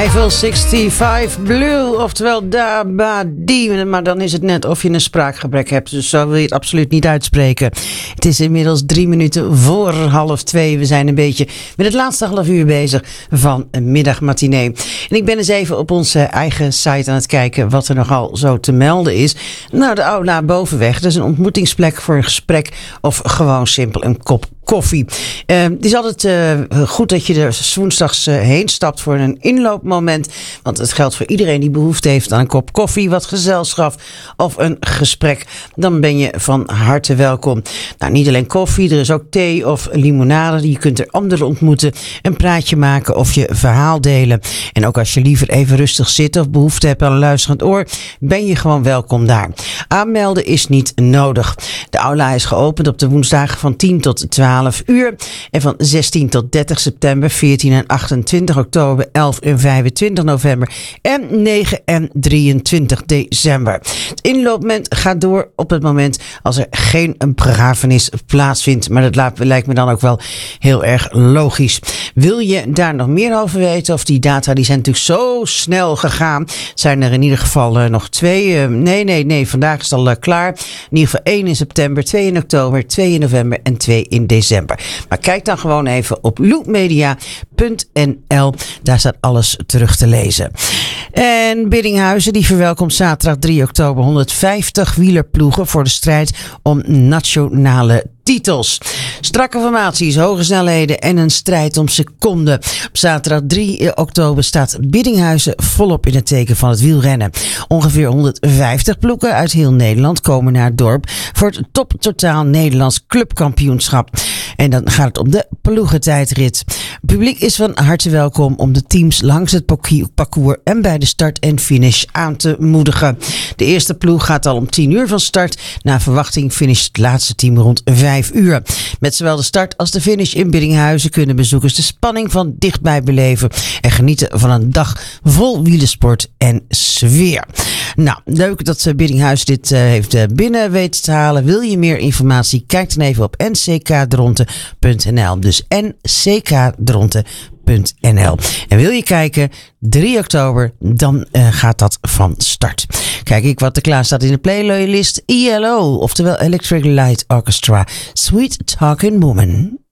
565 Blue, oftewel da ba die, maar dan is het net of je een spraakgebrek hebt, dus zo wil je het absoluut niet uitspreken. Het is inmiddels 3 minuten voor 1:30. We zijn een beetje met het laatste half uur bezig van een middagmatinee. En ik ben eens even op onze eigen site aan het kijken wat er nogal zo te melden is. Nou, de Aula Bovenweg, dat is een ontmoetingsplek voor een gesprek of gewoon simpel een kop koffie. Het is altijd goed dat je er woensdags heen stapt voor een inloopmoment. Want het geldt voor iedereen die behoefte heeft aan een kop koffie, wat gezelschap of een gesprek. Dan ben je van harte welkom. Nou, niet alleen koffie, er is ook thee of limonade. Je kunt er anderen ontmoeten, een praatje maken of je verhaal delen. En ook als je liever even rustig zit of behoefte hebt aan een luisterend oor, ben je gewoon welkom daar. Aanmelden is niet nodig. De aula is geopend op de woensdagen van 10 tot 12 uur en van 16 tot 30 september, 14 en 28 oktober, 11 en 25 november en 9 en 23 december. Het inloopmoment gaat door op het moment als er geen begrafenis plaatsvindt, maar dat lijkt me dan ook wel heel erg logisch. Wil je daar nog meer over weten, of die data die zijn natuurlijk zo snel gegaan, zijn er in ieder geval nog 2, nee, vandaag is het al klaar. In ieder geval 1 in september, 2 in oktober, 2 in november en 2 in december. Maar kijk dan gewoon even op loopmedia.nl. Daar staat alles terug te lezen. En Biddinghuizen die verwelkomt zaterdag 3 oktober 150 wielerploegen voor de strijd om nationale titels. Strakke formaties, hoge snelheden en een strijd om seconden. Op zaterdag 3 oktober staat Biddinghuizen volop in het teken van het wielrennen. Ongeveer 150 ploegen uit heel Nederland komen naar het dorp voor het toptotaal Nederlands clubkampioenschap. En dan gaat het om de ploegentijdrit. Het publiek is van harte welkom om de teams langs het parcours en bij de start en finish aan te moedigen. De eerste ploeg gaat al om 10 uur van start. Na verwachting finisht het laatste team rond 5 uur. Met zowel de start als de finish in Biddinghuizen kunnen bezoekers de spanning van dichtbij beleven en genieten van een dag vol wielersport en sfeer. Nou, leuk dat Biddinghuizen dit heeft binnen weten te halen. Wil je meer informatie? Kijk dan even op nckdronten.nl. Dus nckdronten.nl. En wil je kijken, 3 oktober, dan gaat dat van start. Kijk ik wat er klaar staat in de playlist. ELO, oftewel Electric Light Orchestra, Sweet Talking Woman.